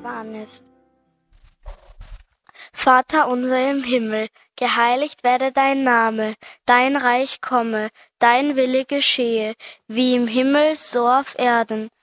getan ist. Vater unser im Himmel, geheiligt werde dein Name, dein Reich komme, dein Wille geschehe, wie im Himmel so auf Erden.